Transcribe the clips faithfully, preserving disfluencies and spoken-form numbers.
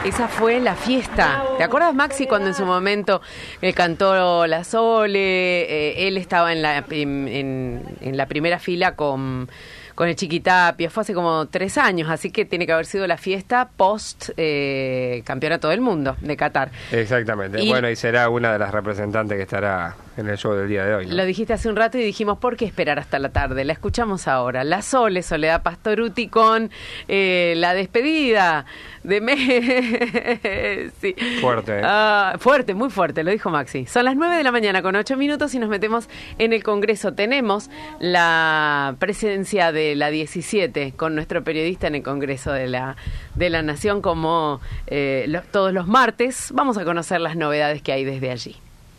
esa fue La Fiesta. ¿Te acuerdas, Maxi, cuando en su momento eh, cantó La Sole? Eh, él estaba en la, en, en, en la primera fila con... con el Chiquitapia, fue hace como tres años, así que tiene que haber sido la fiesta post eh, campeonato del mundo de Qatar. Exactamente, y, bueno, y será una de las representantes que estará en el show del día de hoy, ¿no? Lo dijiste hace un rato y dijimos, ¿por qué esperar hasta la tarde? La escuchamos ahora, La Sole, Soledad Pastorutti con eh, la despedida de Messi. Fuerte, ¿eh? Uh, fuerte, muy fuerte, lo dijo Maxi. Son las nueve de la mañana con ocho minutos y nos metemos en el Congreso. Tenemos la presencia de la diecisiete con nuestro periodista en el Congreso de la, de la Nación, como eh, lo, todos los martes. Vamos a conocer las novedades que hay desde allí.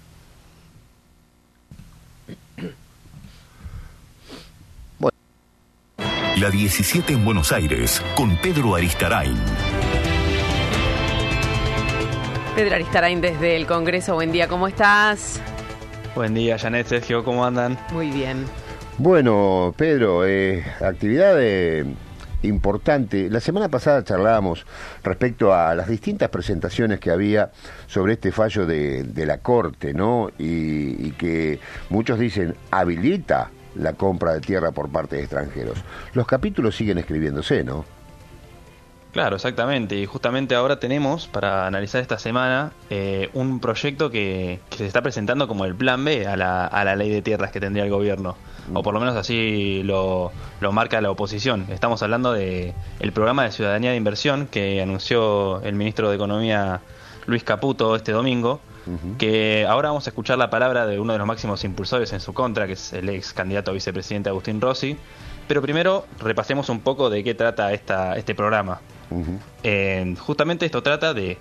La diecisiete en Buenos Aires, con Pedro Aristarain. Pedro Aristarain desde el Congreso, buen día, ¿cómo estás? Buen día, Janet, Sergio, ¿cómo andan? Muy bien. Bueno, Pedro, eh, actividad eh, importante. La semana pasada charlábamos respecto a las distintas presentaciones que había sobre este fallo de, de la Corte, ¿no? Y, y que muchos dicen habilita la compra de tierra por parte de extranjeros. Los capítulos siguen escribiéndose, ¿no? Claro, exactamente. Y justamente ahora tenemos, para analizar esta semana, eh, un proyecto que, que se está presentando como el plan B a la, a la ley de tierras que tendría el gobierno. O por lo menos así lo, lo marca la oposición. Estamos hablando de el programa de ciudadanía de inversión que anunció el ministro de Economía, Luis Caputo, este domingo. Uh-huh. Que ahora vamos a escuchar la palabra de uno de los máximos impulsores en su contra, que es el ex candidato a vicepresidente Agustín Rossi. Pero primero repasemos un poco de qué trata esta, este programa. Uh-huh. Eh, justamente esto trata de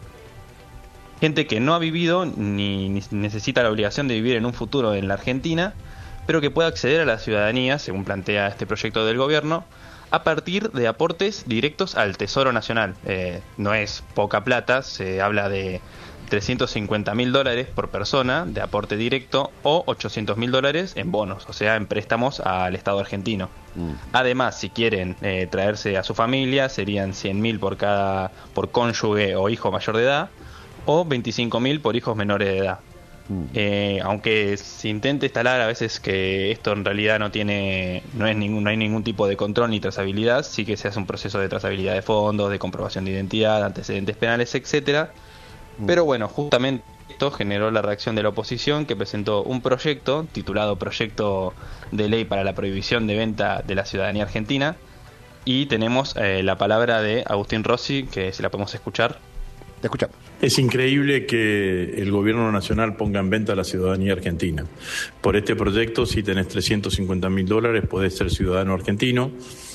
gente que no ha vivido ni, ni necesita la obligación de vivir en un futuro en la Argentina, pero que pueda acceder a la ciudadanía, según plantea este proyecto del gobierno, a partir de aportes directos al Tesoro Nacional. Eh, no es poca plata, se habla de trescientos cincuenta mil dólares por persona de aporte directo o ochocientos mil dólares en bonos, o sea, en préstamos al Estado argentino. Mm. Además, si quieren eh, traerse a su familia, serían cien mil por cada por cónyuge o hijo mayor de edad, o veinticinco mil por hijos menores de edad. Mm. Eh, aunque se intente instalar a veces que esto en realidad no tiene, no es ningún, no hay ningún tipo de control ni trazabilidad, sí que se hace un proceso de trazabilidad de fondos, de comprobación de identidad, antecedentes penales, etcétera. Pero bueno, justamente esto generó la reacción de la oposición, que presentó un proyecto titulado Proyecto de Ley para la Prohibición de Venta de la Ciudadanía Argentina. Y tenemos eh, la palabra de Agustín Rossi, que si la podemos escuchar. Te escuchamos. Es increíble que el gobierno nacional ponga en venta la ciudadanía argentina. Por este proyecto, si tenés trescientos cincuenta mil dólares, podés ser ciudadano argentino,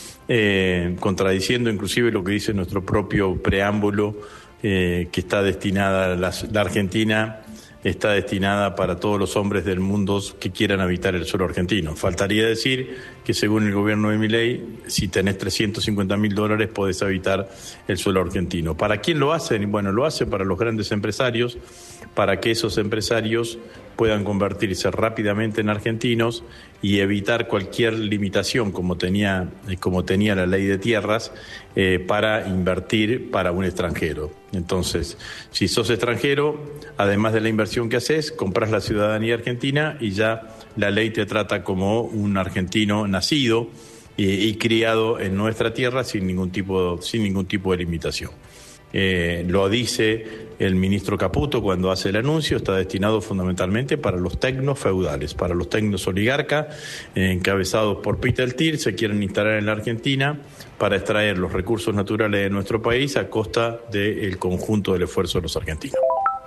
eh, contradiciendo inclusive lo que dice nuestro propio preámbulo, Eh, que está destinada, la, la Argentina está destinada para todos los hombres del mundo que quieran habitar el suelo argentino. Faltaría decir que según el gobierno de Milei, si tenés trescientos cincuenta mil dólares podés habitar el suelo argentino. ¿Para quién lo hacen? Bueno, lo hace para los grandes empresarios, para que esos empresarios puedan convertirse rápidamente en argentinos y evitar cualquier limitación como tenía, como tenía la ley de tierras eh, para invertir para un extranjero. Entonces, si sos extranjero, además de la inversión que haces, compras la ciudadanía argentina y ya la ley te trata como un argentino nacido y, y criado en nuestra tierra sin ningún tipo, sin ningún tipo de limitación. Eh, lo dice el ministro Caputo cuando hace el anuncio, está destinado fundamentalmente para los tecnos feudales, para los tecnos oligarcas, eh, encabezados por Peter Thiel, se quieren instalar en la Argentina para extraer los recursos naturales de nuestro país a costa del conjunto del esfuerzo de los argentinos.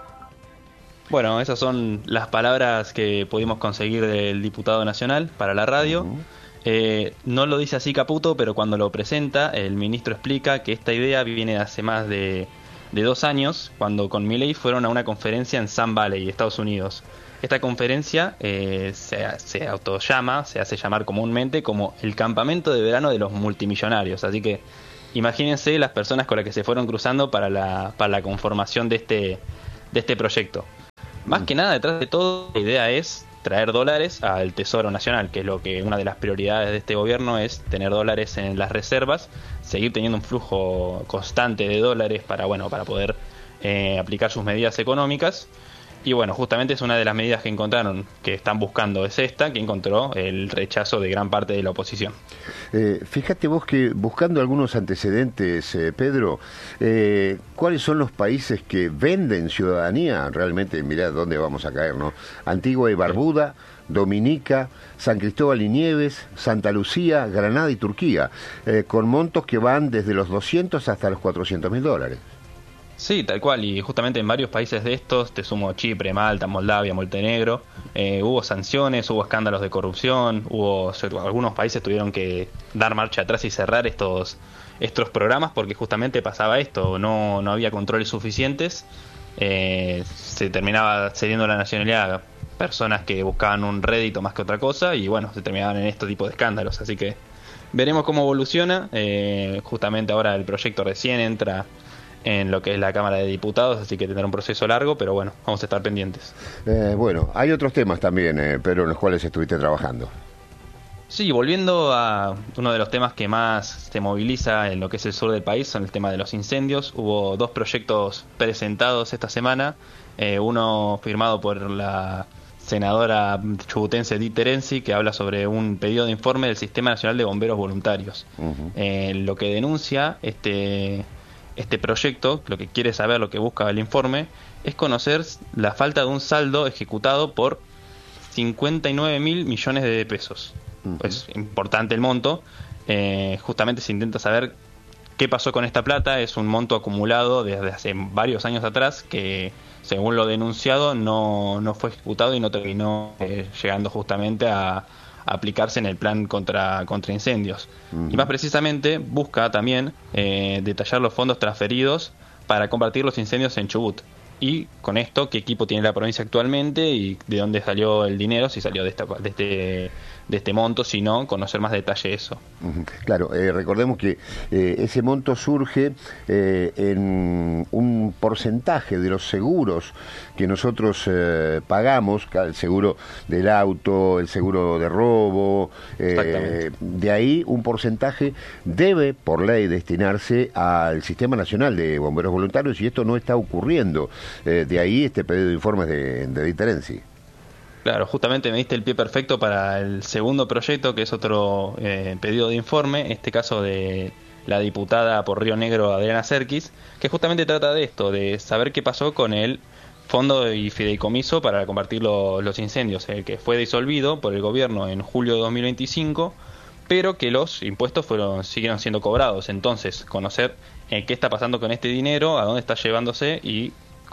Bueno, esas son las palabras que pudimos conseguir del diputado nacional para la radio. Uh-huh. Eh, no lo dice así Caputo, pero cuando lo presenta, el ministro explica que esta idea viene de hace más de, de dos años, cuando con Milei fueron a una conferencia en Sun Valley, Estados Unidos. Esta conferencia eh, se, se autollama, se hace llamar comúnmente como el campamento de verano de los multimillonarios. Así que imagínense las personas con las que se fueron cruzando para la, para la conformación de este, de este proyecto. Más que nada, detrás de todo, la idea es traer dólares al Tesoro Nacional, que es lo que una de las prioridades de este gobierno es tener dólares en las reservas, seguir teniendo un flujo constante de dólares para bueno para poder eh, aplicar sus medidas económicas. Y bueno, justamente es una de las medidas que encontraron, que están buscando, es esta, que encontró el rechazo de gran parte de la oposición. Eh, fíjate vos que buscando algunos antecedentes, eh, Pedro, eh, ¿cuáles son los países que venden ciudadanía? Realmente, mirá dónde vamos a caer, ¿no? Antigua y Barbuda, Dominica, San Cristóbal y Nieves, Santa Lucía, Granada y Turquía, eh, con montos que van desde los doscientos hasta los cuatrocientos mil dólares. Sí, tal cual, y justamente en varios países de estos, te sumo Chipre, Malta, Moldavia, Montenegro, eh, hubo sanciones, hubo escándalos de corrupción, hubo algunos países tuvieron que dar marcha atrás y cerrar estos estos programas porque justamente pasaba esto, no, no había controles suficientes, eh, se terminaba cediendo la nacionalidad a personas que buscaban un rédito más que otra cosa y bueno, se terminaban en este tipo de escándalos, así que veremos cómo evoluciona, eh, justamente ahora el proyecto recién entra en lo que es la Cámara de Diputados, así que tendrá un proceso largo, pero bueno, vamos a estar pendientes. Eh, bueno, hay otros temas también, eh, pero en los cuales estuviste trabajando. Sí, volviendo a uno de los temas que más se moviliza en lo que es el sur del país, son el tema de los incendios. Hubo dos proyectos presentados esta semana, eh, uno firmado por la senadora chubutense Di Terenzi, que habla sobre un pedido de informe del Sistema Nacional de Bomberos Voluntarios. Uh-huh. Eh, lo que denuncia este... Este proyecto, lo que quiere saber, lo que busca el informe, es conocer la falta de un saldo ejecutado por cincuenta y nueve mil millones de pesos. Uh-huh. Es importante el monto. Eh, justamente se intenta saber qué pasó con esta plata. Es un monto acumulado desde hace varios años atrás que, según lo denunciado, no, no fue ejecutado y no terminó eh, llegando justamente a aplicarse en el plan contra, contra incendios. Uh-huh. Y más precisamente busca también eh, detallar los fondos transferidos para combatir los incendios en Chubut. Y con esto, qué equipo tiene la provincia actualmente y de dónde salió el dinero, si salió de, esta, de, este, de este monto, si no, conocer más detalle eso. Uh-huh. Claro, eh, recordemos que eh, ese monto surge eh, en un porcentaje de los seguros que nosotros eh, pagamos, el seguro del auto, el seguro de robo, eh, de ahí un porcentaje debe, por ley, destinarse al Sistema Nacional de Bomberos Voluntarios y esto no está ocurriendo. Eh, de ahí este pedido de informes de, de Di Terenzi. Claro, justamente me diste el pie perfecto para el segundo proyecto, que es otro eh, pedido de informe, en este caso de la diputada por Río Negro, Adriana Serkis, que justamente trata de esto, de saber qué pasó con el fondo y fideicomiso para combatir lo, los incendios, el que fue disolvido por el gobierno en julio de dos mil veinticinco, pero que los impuestos fueron siguieron siendo cobrados. Entonces, conocer eh, qué está pasando con este dinero, a dónde está llevándose y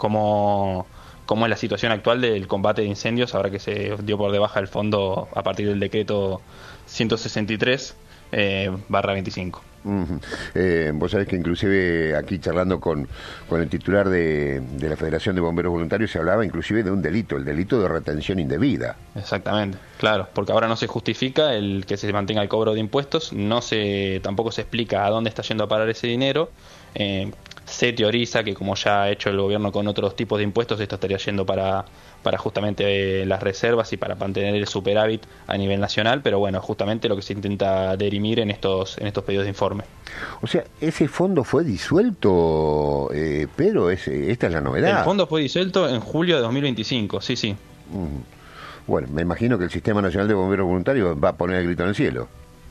cómo, cómo es la situación actual del combate de incendios ahora que se dio por de baja el fondo a partir del decreto ciento sesenta y tres barra veinticinco. Uh-huh. Eh, vos sabés que inclusive aquí charlando con, con el titular de, de la Federación de Bomberos Voluntarios se hablaba inclusive de un delito, el delito de retención indebida. Exactamente, claro, porque ahora no se justifica el que se mantenga el cobro de impuestos, no se tampoco se explica a dónde está yendo a parar ese dinero. Eh, se teoriza que como ya ha hecho el gobierno con otros tipos de impuestos, esto estaría yendo para, para justamente eh, las reservas y para mantener el superávit a nivel nacional, pero bueno, justamente lo que se intenta dirimir en estos en estos pedidos de informe. O sea, ese fondo fue disuelto, eh, pero es, esta es la novedad. El fondo fue disuelto en julio de dos mil veinticinco, sí, sí. Uh-huh. Bueno, me imagino que el Sistema Nacional de Bomberos Voluntarios va a poner el grito en el cielo.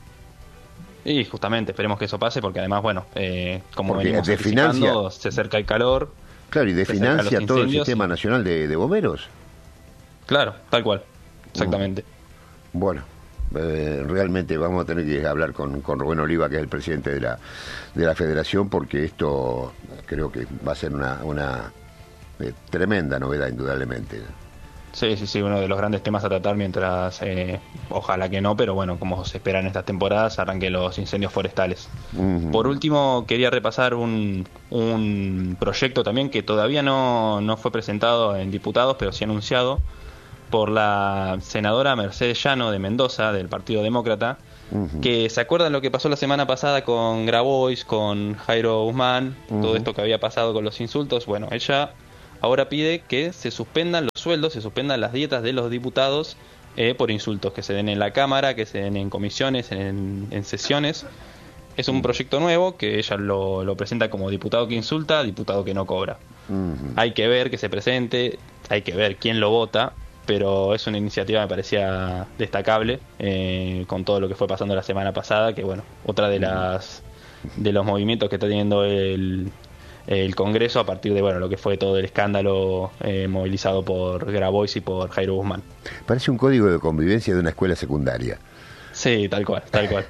Y justamente, esperemos que eso pase, porque además, bueno, eh, como porque venimos de financia, se acerca el calor. Claro, y de financia todo el Sistema Nacional de, de Bomberos. Claro, tal cual, exactamente. Mm. Bueno, eh, realmente vamos a tener que hablar con, con Rubén Oliva, que es el presidente de la, de la Federación, porque esto creo que va a ser una, una eh, tremenda novedad, indudablemente. Sí, sí, sí, uno de los grandes temas a tratar mientras, eh, ojalá que no, pero bueno, como se espera en estas temporadas, arranquen los incendios forestales. Uh-huh. Por último, quería repasar un, un proyecto también que todavía no, no fue presentado en diputados, pero sí anunciado por la senadora Mercedes Llano de Mendoza, del Partido Demócrata, uh-huh. que se acuerdan lo que pasó la semana pasada con Grabois, con Jairo Guzmán, uh-huh. todo esto que había pasado con los insultos. Bueno, ella ahora pide que se suspendan los sueldos, se suspendan las dietas de los diputados eh, por insultos que se den en la Cámara, que se den en comisiones, en, en sesiones. Es un proyecto nuevo que ella lo, lo presenta como diputado que insulta, diputado que no cobra. Uh-huh. Hay que ver que se presente, hay que ver quién lo vota, pero es una iniciativa que me parecía destacable, eh, con todo lo que fue pasando la semana pasada, que bueno, otra de las de los movimientos que está teniendo el, el Congreso a partir de bueno lo que fue todo el escándalo eh, movilizado por Grabois y por Jairo Guzmán. Parece un código de convivencia de una escuela secundaria. Sí, tal cual, tal cual.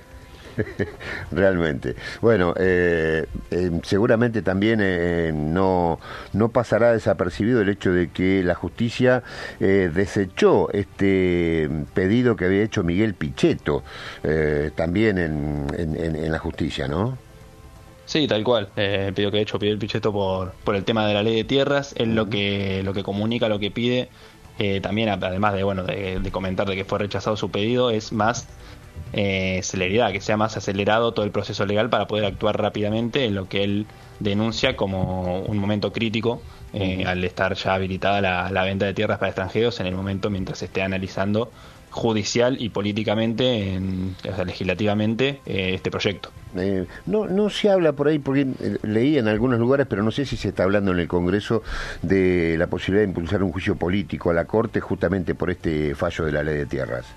Realmente. Bueno, eh, eh, seguramente también eh, no, no pasará desapercibido el hecho de que la justicia eh, desechó este pedido que había hecho Miguel Pichetto, eh, también en, en, en, en la justicia, ¿no? Sí, tal cual. Eh, pidió que de hecho pidió el Pichetto por, por el tema de la ley de tierras. Él lo que, lo que comunica, lo que pide, eh, también además de bueno de, de comentar de que fue rechazado su pedido, es más Eh, celeridad, que sea más acelerado todo el proceso legal para poder actuar rápidamente en lo que él denuncia como un momento crítico, eh, uh-huh. al estar ya habilitada la, la venta de tierras para extranjeros en el momento mientras se esté analizando judicial y políticamente, en, o sea, legislativamente, eh, este proyecto. Eh, no, no se habla por ahí, porque leí en algunos lugares, pero no sé si se está hablando en el Congreso de la posibilidad de impulsar un juicio político a la Corte justamente por este fallo de la ley de tierras.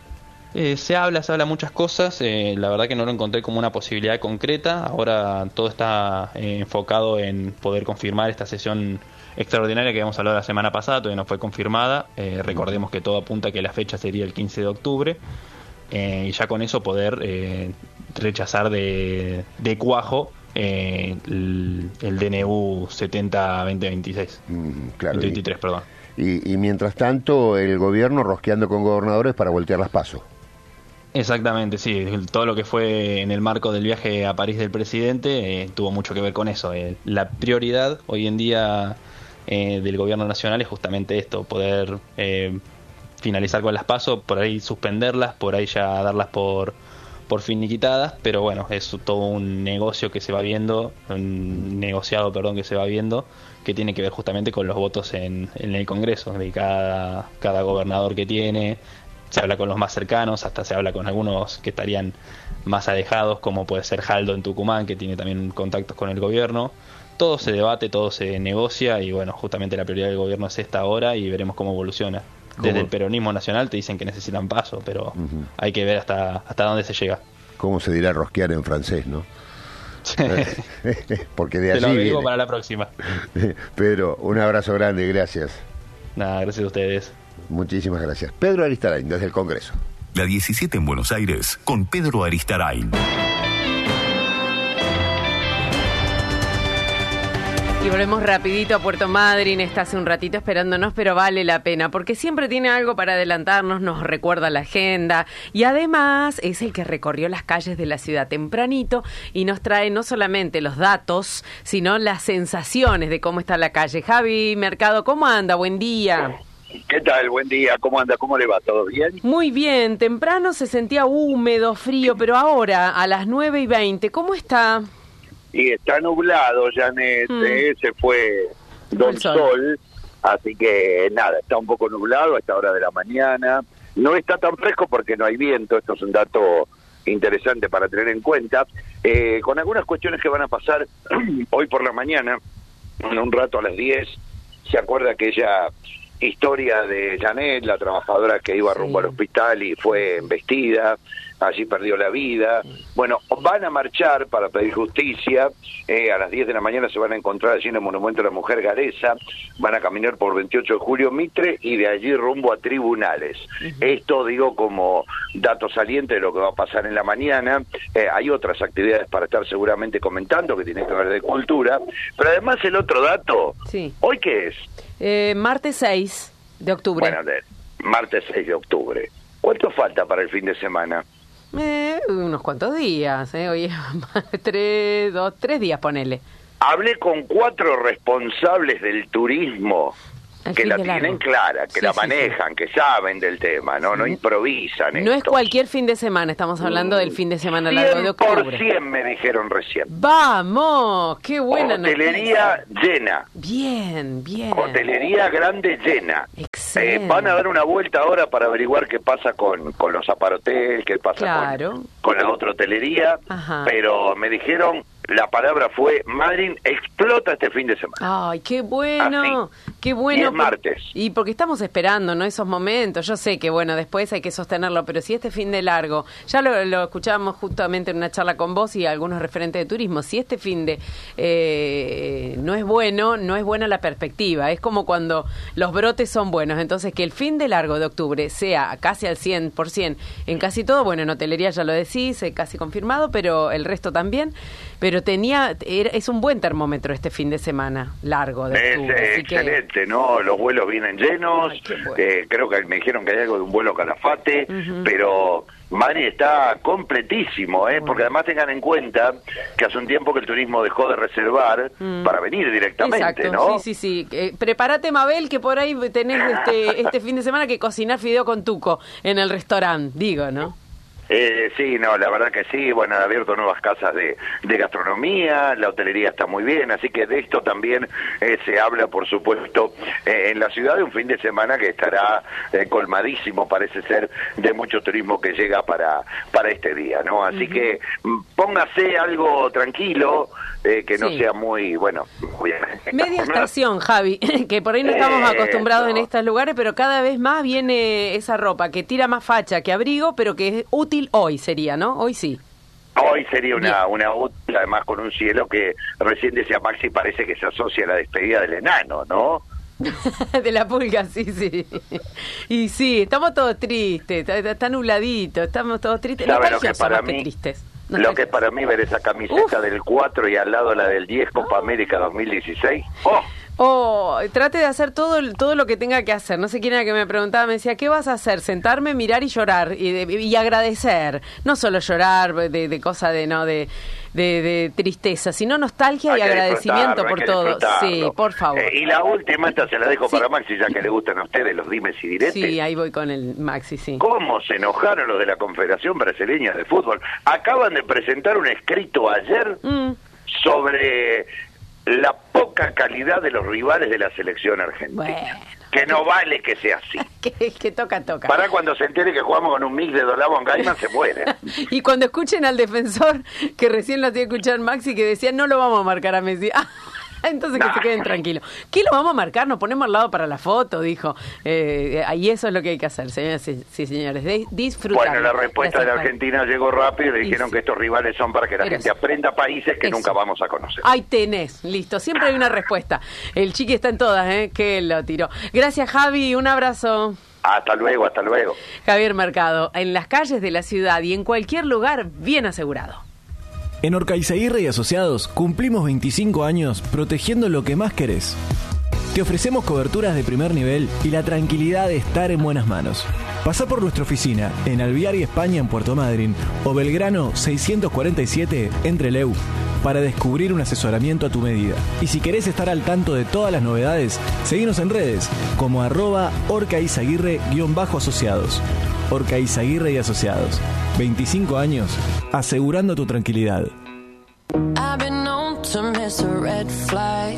Eh, se habla, se habla muchas cosas, eh, la verdad que no lo encontré como una posibilidad concreta. Ahora todo está eh, enfocado en poder confirmar esta sesión extraordinaria que habíamos hablado la semana pasada, todavía no fue confirmada. Eh, recordemos que todo apunta a que la fecha sería el quince de octubre, eh, y ya con eso poder eh, rechazar de, de cuajo eh, el, el D N U setenta veinte veintiséis. Mm, claro, veinte veintitrés, perdón. Y, y mientras tanto el gobierno rosqueando con gobernadores para voltear las PASO. Exactamente, sí. Todo lo que fue en el marco del viaje a París del presidente eh, tuvo mucho que ver con eso. Eh, la prioridad hoy en día eh, del gobierno nacional es justamente esto, poder eh, finalizar con las PASO, por ahí suspenderlas, por ahí ya darlas por, por finiquitadas, pero bueno, es todo un negocio que se va viendo, un negociado, perdón, que se va viendo, que tiene que ver justamente con los votos en, en el Congreso, de cada, cada gobernador que tiene. Se habla con los más cercanos, hasta se habla con algunos que estarían más alejados, como puede ser Jaldo en Tucumán, que tiene también contactos con el gobierno. Todo se debate, todo se negocia y bueno, justamente la prioridad del gobierno es esta ahora y veremos cómo evoluciona. Desde ¿Cómo? El peronismo nacional te dicen que necesitan paso, pero uh-huh. hay que ver hasta, hasta dónde se llega. ¿Cómo se dirá rosquear en francés, no? Porque de allí te lo digo viene. Para la próxima. Pedro, un abrazo grande, gracias. Nada, gracias a ustedes. Muchísimas gracias. Pedro Aristarain, desde el Congreso. La diecisiete en Buenos Aires, con Pedro Aristarain. Y volvemos rapidito a Puerto Madryn, está hace un ratito esperándonos, pero vale la pena, porque siempre tiene algo para adelantarnos, nos recuerda la agenda, y además es el que recorrió las calles de la ciudad tempranito y nos trae no solamente los datos, sino las sensaciones de cómo está la calle. Javi Mercado, ¿cómo anda? Buen día. ¿Qué tal? Buen día, ¿cómo anda? ¿Cómo le va? ¿Todo bien? Muy bien, temprano se sentía húmedo, frío, pero ahora a las nueve y veinte, ¿cómo está? Y está nublado, Janet, mm. eh, se fue Don Sol. Sol, así que nada, está un poco nublado a esta hora de la mañana. No está tan fresco porque no hay viento, esto es un dato interesante para tener en cuenta. Eh, con algunas cuestiones que van a pasar hoy por la mañana, en un rato a las diez, ¿se acuerda aquella historia de Janet, la trabajadora que iba rumbo sí. al hospital y fue embestida? Allí perdió la vida. Bueno, van a marchar para pedir justicia. Eh, a las diez de la mañana se van a encontrar allí en el Monumento a la Mujer Garesa. Van a caminar por veintiocho de julio Mitre y de allí rumbo a tribunales. Uh-huh. Esto digo como dato saliente de lo que va a pasar en la mañana. Eh, hay otras actividades para estar seguramente comentando que tienen que ver de cultura. Pero además el otro dato, sí. ¿hoy qué es? Eh, martes seis de octubre. Bueno, de, martes seis de octubre. ¿Cuánto falta para el fin de semana? Eh, unos cuantos días, eh. Hoy tres, dos, tres días, ponele. Hablé con cuatro responsables del turismo Al que la tienen largo. clara, que sí, la sí, manejan, sí. que saben del tema, no, no improvisan. No estos. es cualquier fin de semana, estamos hablando del fin de semana largo de octubre. cien por ciento me dijeron recién. ¡Vamos! ¡Qué buena Hotelería noticia! llena. Bien, bien. Hotelería grande llena. Excelente. Eh, van a dar una vuelta ahora para averiguar qué pasa con, con los aparotel, qué pasa claro. con, con la otra hotelería, Ajá. pero me dijeron la palabra fue, Madrid explota este fin de semana. Ay, qué bueno, Así. qué bueno. Y es martes. Y porque estamos esperando, ¿no? Esos momentos. Yo sé que, bueno, después hay que sostenerlo, pero si este fin de largo, ya lo, lo escuchábamos justamente en una charla con vos y algunos referentes de turismo, si este fin de eh, no es bueno, no es buena la perspectiva. Es como cuando los brotes son buenos. Entonces, que el fin de largo de octubre sea casi al cien por ciento en casi todo, bueno, en hotelería ya lo decís, eh, casi confirmado, pero el resto también. Pero tenía, era, es un buen termómetro este fin de semana largo de octubre. Es eh, excelente, que... ¿no? Los vuelos vienen llenos. Ay, bueno. eh, creo que me dijeron que hay algo de un vuelo Calafate, uh-huh. pero Madrid está completísimo, ¿eh? Bueno. Porque además tengan en cuenta que hace un tiempo que el turismo dejó de reservar mm. para venir directamente, exacto. ¿no? Sí, sí, sí. Eh, prepárate, Mabel, que por ahí tenés este, este fin de semana que cocinar fideo con tuco en el restaurante, digo, ¿no? Eh, sí, no, la verdad que sí, bueno, han abierto nuevas casas de, de gastronomía, la hotelería está muy bien, así que de esto también eh, se habla, por supuesto, eh, en la ciudad de un fin de semana que estará eh, colmadísimo, parece ser, de mucho turismo que llega para, para este día, ¿no? Así uh-huh. que póngase algo tranquilo, eh, que no sí. sea muy, bueno... Muy... Media estación, Javi, que por ahí no estamos eh, acostumbrados no. en estos lugares, pero cada vez más viene esa ropa que tira más facha que abrigo, pero que es útil hoy sería, ¿no? Hoy sí. Hoy sería una, una útil, además con un cielo que recién decía Maxi, parece que se asocia a la despedida del enano, ¿no? De la pulga, sí, sí. Y sí, estamos todos tristes, está, está nubladito, estamos todos tristes. ¿Sabe lo que para mí? Tristes. No lo que es para mí ver esa camiseta Uf. del cuatro y al lado la del diez Copa América dos mil dieciséis. ¡Oh! Oh, trate de hacer todo todo lo que tenga que hacer. No sé quién era que me preguntaba, me decía, ¿qué vas a hacer? Sentarme, mirar y llorar y, de, y agradecer. No solo llorar de, de cosa de no de, de, de tristeza, sino nostalgia y agradecimiento por todo. Sí, por favor. Eh, y la última, esta se la dejo sí. para Maxi, ya que le gustan a ustedes los dimes y diretes. Sí, ahí voy con el Maxi, sí. ¿Cómo se enojaron los de la Confederación Brasileña de Fútbol? Acaban de presentar un escrito ayer mm. sobre... la poca calidad de los rivales de la selección argentina. Bueno, que no vale que sea así. que, que toca, toca. Para cuando se entere que jugamos con un mix de Dolabon Gaiman, se muere. Y cuando escuchen al defensor, que recién lo hacía escuchar Maxi, que decía, no lo vamos a marcar a Messi. Entonces que nah. se queden tranquilos. ¿Qué lo vamos a marcar? Nos ponemos al lado para la foto, dijo. Eh, y eso es lo que hay que hacer, señores. Sí, sí señores. De, disfrutar. Bueno, la respuesta de la Argentina llegó rápido y le dijeron sí. que estos rivales son para que la Pero gente eso. aprenda países que eso. nunca vamos a conocer. Ahí tenés, listo. Siempre hay una respuesta. El chiqui está en todas, ¿eh? Que lo tiró. Gracias, Javi. Un abrazo. Hasta luego, hasta luego. Javier Mercado, en las calles de la ciudad y en cualquier lugar, bien asegurado. En Orcaizaguirre y Asociados cumplimos veinticinco años protegiendo lo que más querés. Te ofrecemos coberturas de primer nivel y la tranquilidad de estar en buenas manos. Pasá por nuestra oficina en Alvear y España en Puerto Madryn o Belgrano seiscientos cuarenta y siete en Trelew para descubrir un asesoramiento a tu medida. Y si querés estar al tanto de todas las novedades, seguinos en redes como arroba orcaizaguirre-asociados. Orcaizaguirre y Asociados. veinticinco años asegurando tu tranquilidad. I've been known to miss a red flag.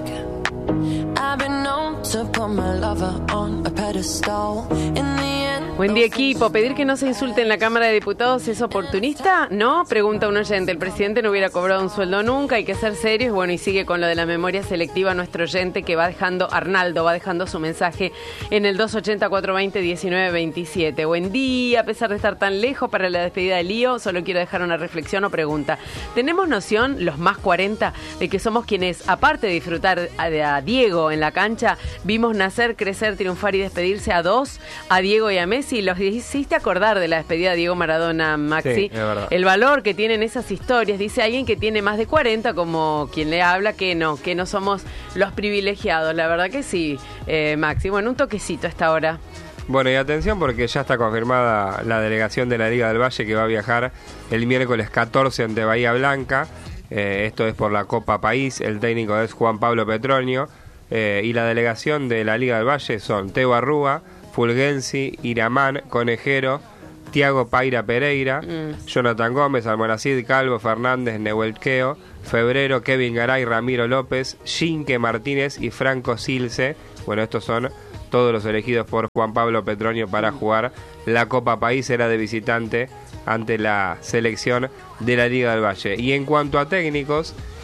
I've been known to put my lover on a pedestal. In the end, buen día, equipo. ¿Pedir que no se insulte en la Cámara de Diputados es oportunista? No, pregunta un oyente. El presidente no hubiera cobrado un sueldo nunca, hay que ser serios. Bueno, y sigue con lo de la memoria selectiva nuestro oyente que va dejando, Arnaldo, va dejando su mensaje en el dos ochenta, cuatrocientos veinte, diecinueve veintisiete. Buen día, a pesar de estar tan lejos para la despedida de Lío, solo quiero dejar una reflexión o pregunta. ¿Tenemos noción, los más cuarenta, de que somos quienes, aparte de disfrutar a, a Diego en la cancha, vimos nacer, crecer, triunfar y despedirse a dos, a Diego y a Messi? Los hiciste acordar de la despedida de Diego Maradona, Maxi. Sí, es verdad. El valor que tienen esas historias. Dice alguien que tiene más de cuarenta, como quien le habla, que no, que no somos los privilegiados. La verdad que sí, eh, Maxi. Bueno, un toquecito a esta hora. Bueno, y atención porque ya está confirmada la delegación de la Liga del Valle que va a viajar el miércoles catorce ante Bahía Blanca. Eh, esto es por la Copa País. El técnico es Juan Pablo Petronio. Eh, y la delegación de la Liga del Valle son Teo Arrúa, Fulgensi, Iramán, Conejero, Tiago Paira Pereira, mm. Jonathan Gómez, Almonacid, Calvo, Fernández, Nehuelqueo, Febrero, Kevin Garay, Ramiro López, Jinque Martínez y Franco Silce. Bueno, estos son todos los elegidos por Juan Pablo Petronio para jugar la Copa País. Era de visitante ante la selección de la Liga del Valle. Y en cuanto a técnicos,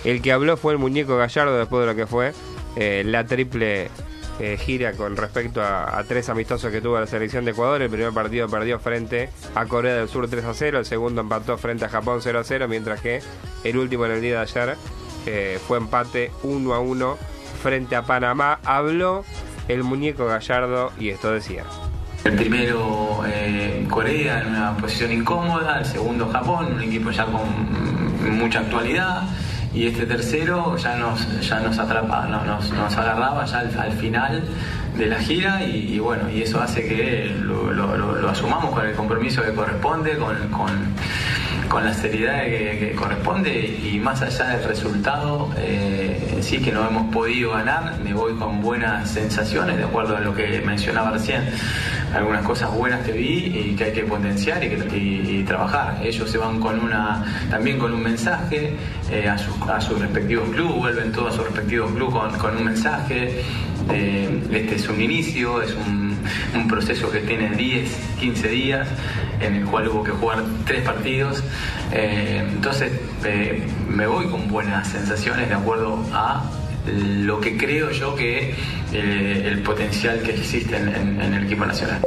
El que habló fue el muñeco Gallardo después de lo que fue eh, la triple eh, gira con respecto a, a tres amistosos que tuvo la selección de Ecuador. El primer partido perdió frente a Corea del Sur tres a cero, el segundo empató frente a Japón cero a cero, mientras que el último en el día de ayer eh, fue empate uno a uno frente a Panamá. Habló el muñeco Gallardo y esto decía. El primero eh, Corea en una posición incómoda, el segundo Japón, un equipo ya con mucha actualidad, y este tercero ya nos ya nos atrapa, no, nos, nos agarraba ya al, al final de la gira y, y bueno, y eso hace que lo, lo, lo, lo asumamos con el compromiso que corresponde, con, con, con la seriedad que, que corresponde, y más allá del resultado, eh, sí que no hemos podido ganar, me voy con buenas sensaciones, de acuerdo a lo que mencionaba recién, algunas cosas buenas que vi y que hay que potenciar y, que, y, y trabajar. Ellos se van con una también con un mensaje eh, a, sus, a sus respectivos clubes, vuelven todos a sus respectivos clubes con, con un mensaje. Eh, este es un inicio, es un, un proceso que tiene diez, quince días, en el cual hubo que jugar tres partidos. Eh, entonces eh, me voy con buenas sensaciones de acuerdo a lo que creo yo que eh, el potencial que existe en, en, en el equipo nacional.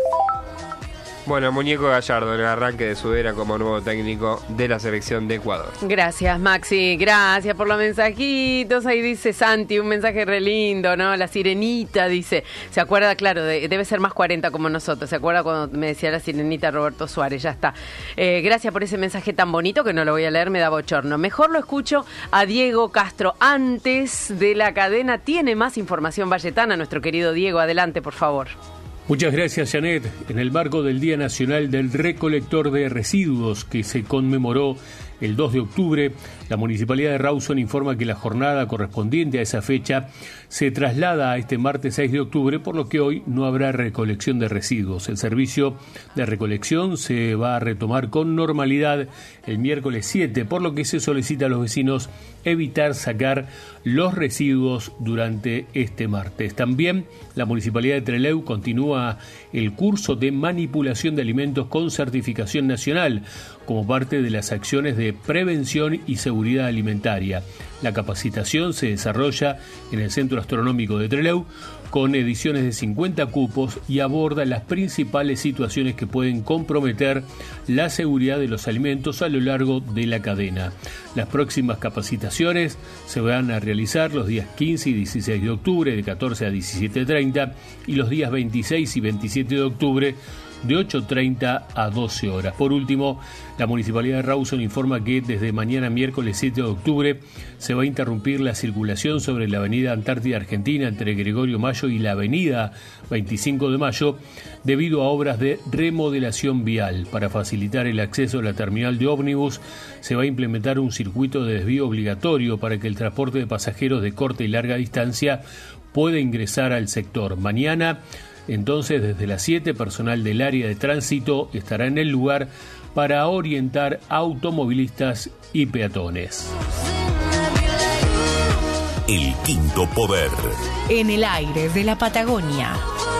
Bueno, muñeco Gallardo, el arranque de su era como nuevo técnico de la selección de Ecuador. Gracias, Maxi, gracias por los mensajitos. Ahí dice Santi, un mensaje re lindo, ¿no? La sirenita, dice. Se acuerda, claro, de, debe ser más cuarenta como nosotros. Se acuerda cuando me decía la sirenita Roberto Suárez, ya está. Eh, gracias por ese mensaje tan bonito que no lo voy a leer, me da bochorno. Mejor lo escucho a Diego Castro antes de la cadena. Tiene más información valletana, nuestro querido Diego. Adelante, por favor. Muchas gracias, Janet. En el marco del Día Nacional del Recolector de Residuos, que se conmemoró el dos de octubre, la Municipalidad de Rawson informa que la jornada correspondiente a esa fecha se traslada a este martes seis de octubre, por lo que hoy no habrá recolección de residuos. El servicio de recolección se va a retomar con normalidad el miércoles siete, por lo que se solicita a los vecinos evitar sacar los residuos durante este martes. También la Municipalidad de Trelew continúa el curso de manipulación de alimentos con certificación nacional como parte de las acciones de prevención y seguridad alimentaria. La capacitación se desarrolla en el Centro Astronómico de Trelew con ediciones de cincuenta cupos y aborda las principales situaciones que pueden comprometer la seguridad de los alimentos a lo largo de la cadena. Las próximas capacitaciones se van a realizar los días quince y dieciséis de octubre de catorce a diecisiete treinta y los días veintiséis y veintisiete de octubre de ocho treinta a doce horas. Por último, la Municipalidad de Rawson informa que desde mañana miércoles siete de octubre se va a interrumpir la circulación sobre la avenida Antártida Argentina entre Gregorio Mayo y la avenida veinticinco de mayo debido a obras de remodelación vial. Para facilitar el acceso a la terminal de ómnibus se va a implementar un circuito de desvío obligatorio para que el transporte de pasajeros de corta y larga distancia pueda ingresar al sector. Mañana, entonces, desde las siete, personal del área de tránsito estará en el lugar para orientar automovilistas y peatones. El quinto poder. En el aire de la Patagonia.